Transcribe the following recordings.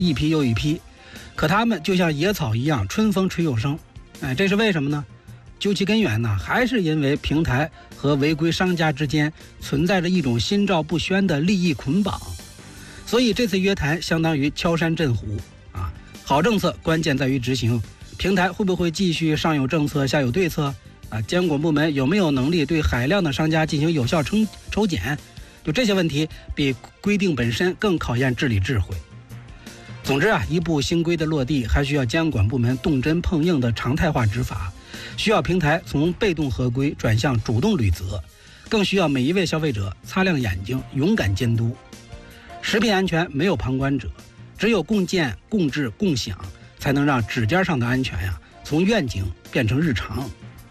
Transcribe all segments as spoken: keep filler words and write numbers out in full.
一批又一批，可他们就像野草一样，春风吹又生。哎，这是为什么呢？究其根源呢，还是因为平台和违规商家之间存在着一种心照不宣的利益捆绑。所以这次约谈相当于敲山震虎啊！好政策关键在于执行，平台会不会继续上有政策下有对策啊？监管部门有没有能力对海量的商家进行有效抽抽检？就这些问题，比规定本身更考验治理智慧。总之啊，一部新规的落地，还需要监管部门动真碰硬的常态化执法，需要平台从被动合规转向主动履责，更需要每一位消费者擦亮眼睛，勇敢监督。食品安全没有旁观者，只有共建、共治、共享，才能让指尖上的安全呀、啊，从愿景变成日常。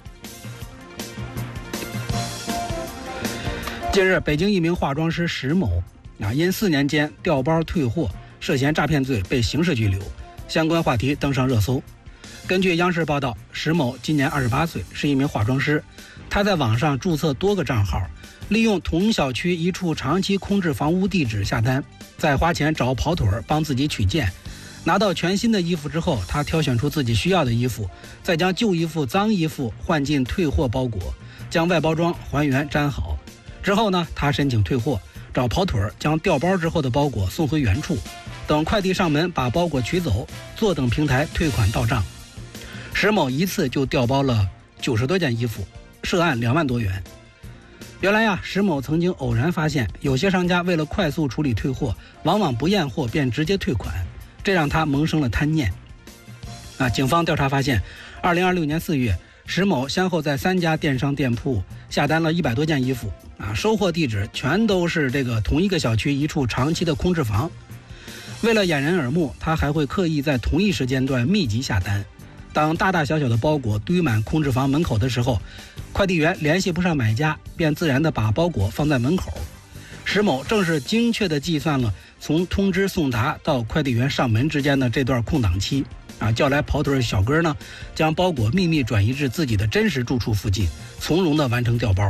近日，北京一名化妆师石某啊，因四年间调包退货涉嫌诈骗罪被刑事拘留，相关话题登上热搜。根据央视报道，石某今年二十八岁，是一名化妆师。他在网上注册多个账号，利用同小区一处长期空置房屋地址下单，再花钱找跑腿帮自己取件。拿到全新的衣服之后，他挑选出自己需要的衣服，再将旧衣服、脏衣服换进退货包裹，将外包装还原粘好。之后呢，他申请退货，找跑腿将调包之后的包裹送回原处，等快递上门把包裹取走，坐等平台退款到账。石某一次就调包了九十多件衣服，涉案两万多元。原来呀，石某曾经偶然发现，有些商家为了快速处理退货，往往不验货便直接退款，这让他萌生了贪念。啊，警方调查发现，二零二六年四月，石某先后在三家电商店铺下单了一百多件衣服，啊，收货地址全都是这个同一个小区一处长期的空置房。为了掩人耳目，他还会刻意在同一时间段密集下单。当大大小小的包裹堆满空置房门口的时候，快递员联系不上买家，便自然地把包裹放在门口。石某正是精确地计算了从通知送达到快递员上门之间的这段空档期，啊，叫来跑腿小哥呢，将包裹秘密转移至自己的真实住处附近，从容地完成调包。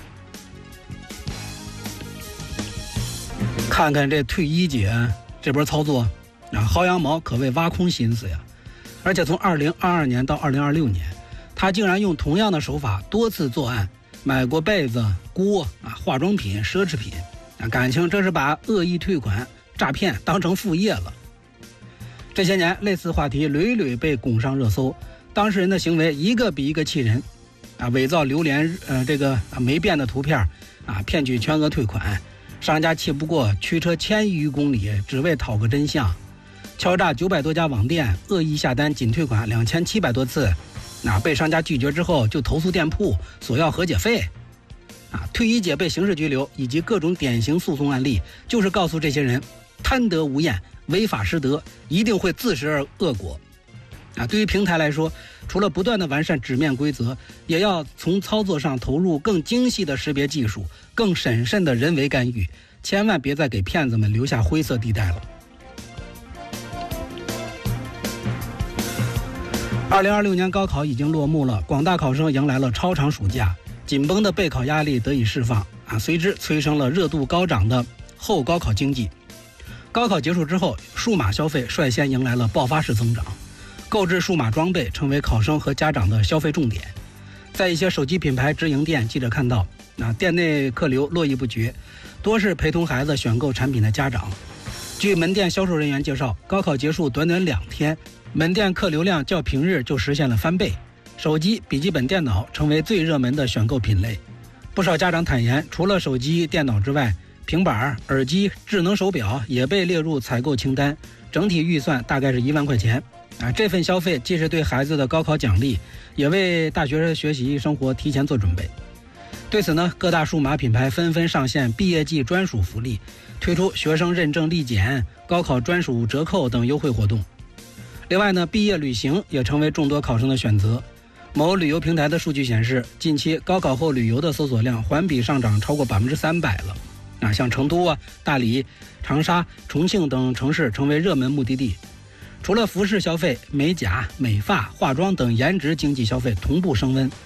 看看这退一姐这波操作，啊，薅羊毛可谓挖空心思呀！而且从二零二二年到二零二六年，他竟然用同样的手法多次作案，买过被子、锅啊、化妆品、奢侈品啊，感情这是把恶意退款、诈骗当成副业了。这些年，类似话题屡屡被拱上热搜，当事人的行为一个比一个气人，啊，伪造榴莲呃这个没变的图片啊，骗取全额退款，商家气不过驱车千余公里，只为讨个真相。敲诈九百多家网店，恶意下单仅退款两千七百多次，那被商家拒绝之后就投诉店铺索要和解费，啊，退一姐被刑事拘留，以及各种典型诉讼案例，就是告诉这些人，贪得无厌，违法失德，一定会自食而恶果。啊，对于平台来说，除了不断的完善纸面规则，也要从操作上投入更精细的识别技术，更审慎的人为干预，千万别再给骗子们留下灰色地带了。二零二六年高考已经落幕了，广大考生迎来了超长暑假，紧绷的备考压力得以释放啊，随之催生了热度高涨的后高考经济。高考结束之后，数码消费率先迎来了爆发式增长，购置数码装备成为考生和家长的消费重点。在一些手机品牌直营店，记者看到，啊，店内客流络绎不绝，多是陪同孩子选购产品的家长。据门店销售人员介绍，高考结束短短两天，门店客流量较平日就实现了翻倍，手机、笔记本电脑成为最热门的选购品类。不少家长坦言，除了手机、电脑之外，平板、耳机、智能手表也被列入采购清单，整体预算大概是一万块钱。啊，这份消费既是对孩子的高考奖励，也为大学学习生活提前做准备。对此呢，各大数码品牌纷纷上线毕业季专属福利，推出学生认证立减、高考专属折扣等优惠活动。另外呢，毕业旅行也成为众多考生的选择。某旅游平台的数据显示，近期高考后旅游的搜索量环比上涨超过百分之三百了。啊，像成都啊、大理、长沙、重庆等城市成为热门目的地。除了服饰消费，美甲、美发、化妆等颜值经济消费同步升温。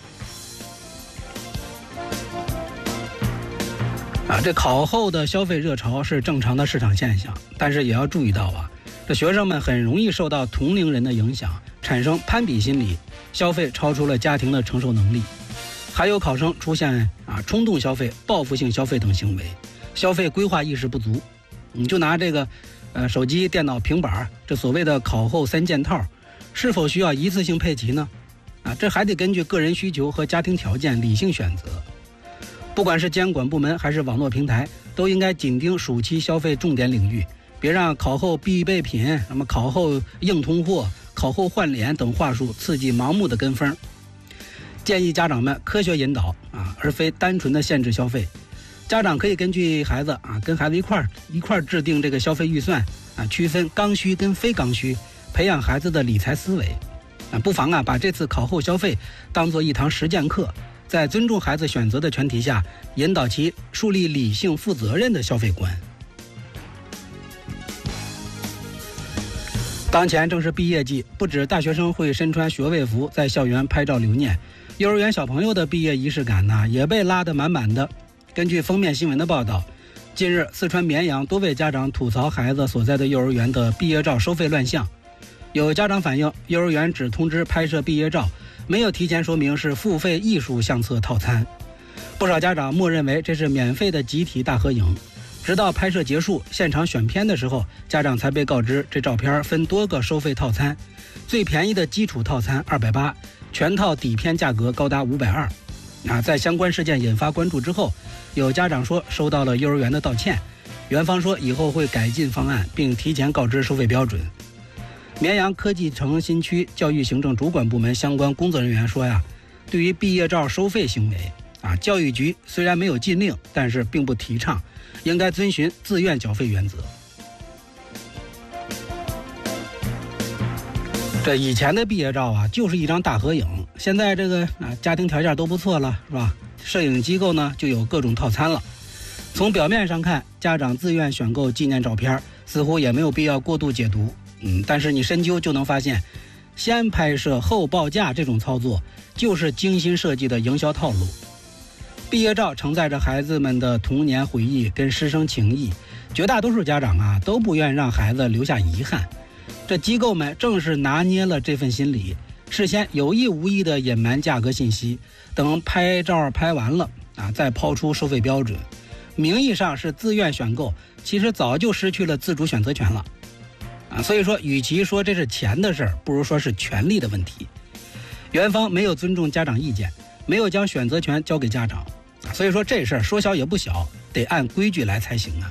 啊，这考后的消费热潮是正常的市场现象，但是也要注意到啊， 这学生们很容易受到同龄人的影响，产生攀比心理，消费超出了家庭的承受能力。还有考生出现啊冲动消费、报复性消费等行为，消费规划意识不足。你就拿这个，呃，手机、电脑、平板，这所谓的考后三件套，是否需要一次性配齐呢？啊，这还得根据个人需求和家庭条件理性选择。不管是监管部门还是网络平台，都应该紧盯暑期消费重点领域，别让考后必备品、什么考后硬通货、考后换脸等话术刺激盲目的跟风。建议家长们科学引导啊，而非单纯的限制消费。家长可以根据孩子啊，跟孩子一块儿一块儿制定这个消费预算啊，区分刚需跟非刚需，培养孩子的理财思维啊。不妨啊，把这次考后消费当做一堂实践课，在尊重孩子选择的前提下，引导其树立理性、负责任的消费观。当前正是毕业季，不止大学生会身穿学位服在校园拍照留念，幼儿园小朋友的毕业仪式感呢，也被拉得满满的。根据封面新闻的报道，近日四川绵阳多位家长吐槽孩子所在的幼儿园的毕业照收费乱象。有家长反映，幼儿园只通知拍摄毕业照，没有提前说明是付费艺术相册套餐。不少家长默认为这是免费的集体大合影，直到拍摄结束、现场选片的时候，家长才被告知这照片分多个收费套餐，最便宜的基础套餐二百八，全套底片价格高达五百二。啊，在相关事件引发关注之后，有家长说收到了幼儿园的道歉，园方说以后会改进方案，并提前告知收费标准。绵阳科技城新区教育行政主管部门相关工作人员说呀，对于毕业照收费行为啊，教育局虽然没有禁令，但是并不提倡，应该遵循自愿缴费原则。这以前的毕业照啊，就是一张大合影，现在这个啊家庭条件都不错了，是吧？摄影机构呢就有各种套餐了。从表面上看，家长自愿选购纪念照片，似乎也没有必要过度解读。嗯，但是你深究就能发现，先拍摄后报价这种操作，就是精心设计的营销套路。毕业照承载着孩子们的童年回忆跟师生情谊，绝大多数家长啊都不愿让孩子留下遗憾。这机构们正是拿捏了这份心理，事先有意无意地隐瞒价格信息，等拍照拍完了啊，再抛出收费标准。名义上是自愿选购，其实早就失去了自主选择权了啊。所以说，与其说这是钱的事儿，不如说是权利的问题。园方没有尊重家长意见，没有将选择权交给家长，所以说这事儿说小也不小，得按规矩来才行啊。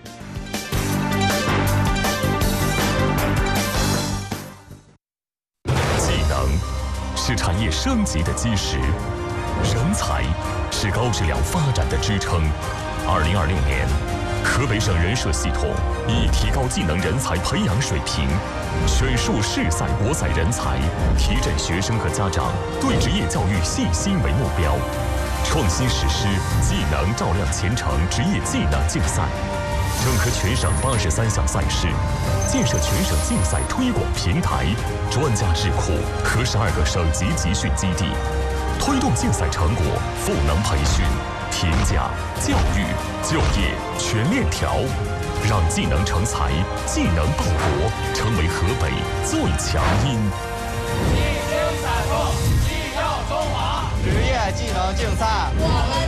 是产业升级的基石，人才是高质量发展的支撑。二零二六年，河北省人社系统以提高技能人才培养水平，选树适赛博采人才，提振学生和家长对职业教育信心为目标，创新实施技能照亮前程职业技能竞赛，整合全省八十三项赛事，建设全省竞赛推广平台、专家智库和十二个省级集训基地，推动竞赛成果赋能培训、评价、教育、就业全链条，让技能成才、技能报国成为河北最强音。 一经采购，技耀中华，职业技能竞赛，我们